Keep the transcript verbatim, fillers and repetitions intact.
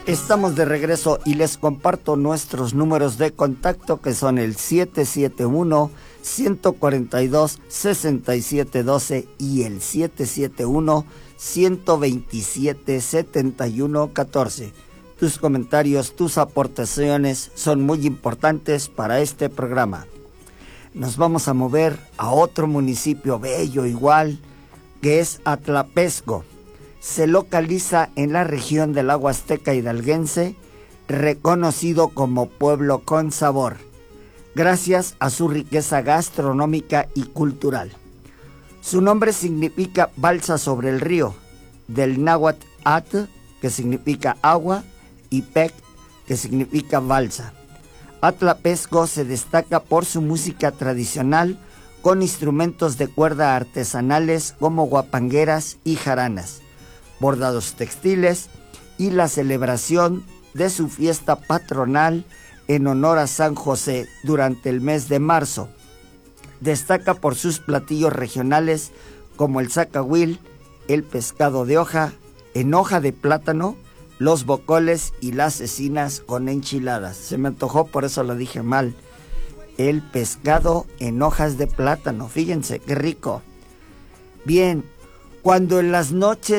Estamos de regreso y les comparto nuestros números de contacto, que son el siete siete uno, uno cuatro dos, seis siete uno dos y el siete siete uno, uno dos siete, siete uno uno cuatro. Tus comentarios, tus aportaciones son muy importantes para este programa. Nos vamos a mover a otro municipio bello igual, que es Atlapesco. Se localiza en la región de la Huasteca hidalguense, reconocido como pueblo con sabor, gracias a su riqueza gastronómica y cultural. Su nombre significa balsa sobre el río, del náhuatl at, que significa agua, y pec, que significa balsa. Atlapesco se destaca por su música tradicional con instrumentos de cuerda artesanales como guapangueras y jaranas, bordados textiles y la celebración de su fiesta patronal en honor a San José durante el mes de marzo. Destaca por sus platillos regionales como el zacahuil, el pescado de hoja, en hoja de plátano, los bocoles y las cecinas con enchiladas. Se me antojó, por eso lo dije mal. El pescado en hojas de plátano, fíjense qué rico. Bien, cuando en las noches